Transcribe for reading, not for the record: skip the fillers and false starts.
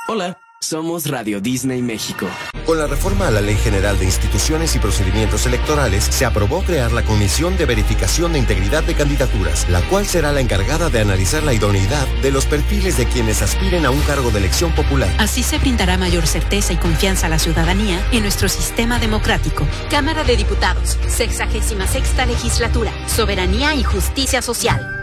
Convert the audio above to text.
Hola, somos Radio Disney México. Con la reforma a la Ley General de Instituciones y Procedimientos Electorales, se aprobó crear la Comisión de Verificación de Integridad de Candidaturas, la cual será la encargada de analizar la idoneidad de los perfiles de quienes aspiren a un cargo de elección popular. Así se brindará mayor certeza y confianza a la ciudadanía en nuestro sistema democrático. Cámara de Diputados, 66ª Legislatura, Soberanía y Justicia Social.